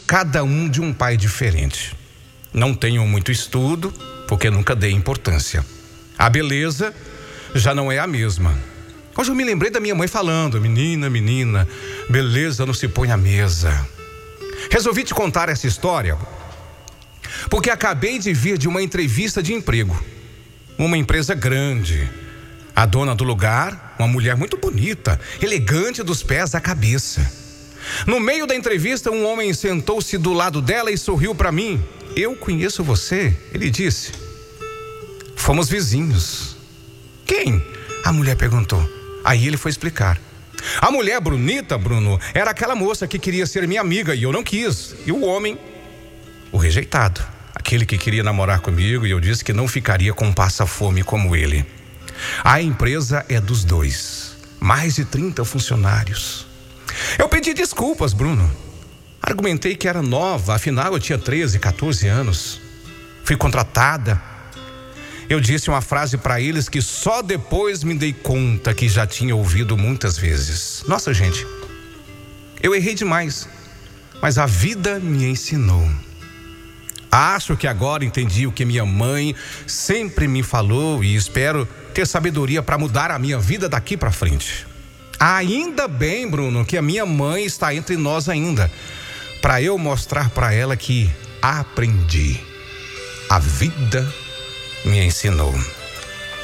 cada um de um pai diferente. Não tenho muito estudo, porque nunca dei importância. A beleza já não é a mesma. Hoje eu me lembrei da minha mãe falando: menina, beleza não se põe à mesa. Resolvi te contar essa história porque acabei de vir de uma entrevista de emprego. Uma empresa grande. A dona do lugar, uma mulher muito bonita, elegante dos pés à cabeça. No meio da entrevista, um homem sentou-se do lado dela e sorriu para mim. Eu conheço você, ele disse. Fomos vizinhos. Quem? A mulher perguntou. Aí ele foi explicar. A mulher bonita, Bruno, era aquela moça que queria ser minha amiga e eu não quis. E o homem, o rejeitado, aquele que queria namorar comigo, e eu disse que não ficaria com um passa-fome como ele. A empresa é dos dois, mais de 30 funcionários. Eu pedi desculpas, Bruno. Argumentei que era nova, afinal eu tinha 13, 14 anos. Fui contratada. Eu disse uma frase para eles que só depois me dei conta que já tinha ouvido muitas vezes. Nossa, gente, eu errei demais, mas a vida me ensinou. Acho que agora entendi o que minha mãe sempre me falou e espero ter sabedoria para mudar a minha vida daqui para frente. Ainda bem, Bruno, que a minha mãe está entre nós ainda, para eu mostrar para ela que aprendi. A vida me ensinou.